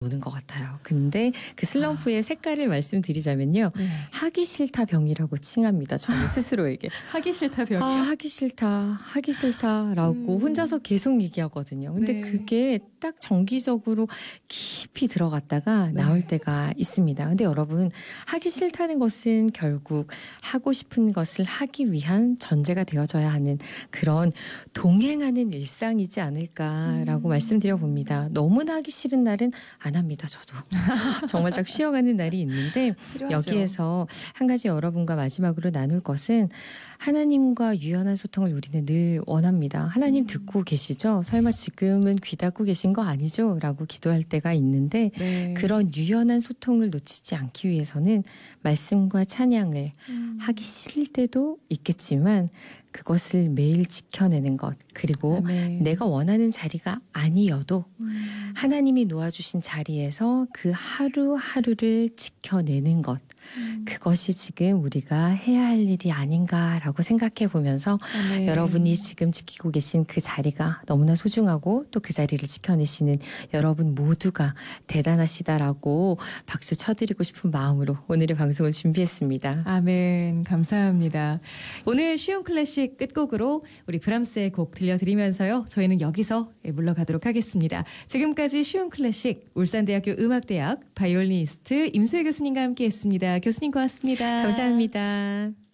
오는 것 같아요. 근데 그 슬럼프의 색깔을 말씀드리자면요. 네. 하기 싫다 병이라고 칭합니다. 저는 스스로에게. 하기 싫다 병이요. 하기 싫다, 하기 싫다라고 혼자서 계속 얘기하거든요. 근데 네. 그게 딱 정기적으로 깊이 들어갔다가 네. 나올 때가 있습니다. 근데 여러분, 하기 싫다는 것은 결국 하고 싶은 것을 하기 위한 전제가 되어져야 하는 그런 동행하는 일상이지 않을까라고 말씀드려 봅니다. 너무나 하기 싫은 날은 안 합니다. 저도. 정말 딱 쉬어가는 날이 있는데 필요하죠. 여기에서 한 가지 여러분과 마지막으로 나눌 것은 하나님과 유연한 소통을 우리는 늘 원합니다. 하나님 듣고 계시죠? 설마 지금은 귀 닫고 계신 거 아니죠? 라고 기도할 때가 있는데 네. 그런 유연한 소통을 놓치지 않기 위해서는 말씀과 찬양을 하기 싫을 때도 있겠지만 그것을 매일 지켜내는 것 그리고 아멘. 내가 원하는 자리가 아니어도 하나님이 놓아주신 자리에서 그 하루하루를 지켜내는 것 그것이 지금 우리가 해야 할 일이 아닌가라고 생각해 보면서 아멘. 여러분이 지금 지키고 계신 그 자리가 너무나 소중하고 또 그 자리를 지켜내시는 여러분 모두가 대단하시다라고 박수 쳐드리고 싶은 마음으로 오늘의 방송을 준비했습니다. 아멘. 감사합니다. 오늘 쉬운 클래식 끝곡으로 우리 브람스의 곡 들려드리면서요. 저희는 여기서 물러가도록 하겠습니다. 지금까지 쉬운 클래식 울산대학교 음악대학 바이올리니스트 임수혜 교수님과 함께했습니다. 교수님 고맙습니다. 감사합니다.